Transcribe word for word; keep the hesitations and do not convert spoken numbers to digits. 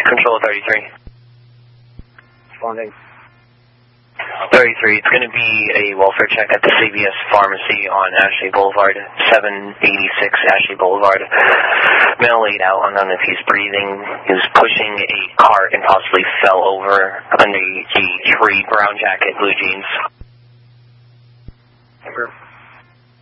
Control thirty-three. Responding. thirty-three, it's going to be a welfare check at the C V S Pharmacy on Ashley Boulevard, seven eighty-six Ashley Boulevard. Male laid out, I don't know if he's breathing. He was pushing a cart and possibly fell over under a tree, brown jacket, blue jeans. Sure.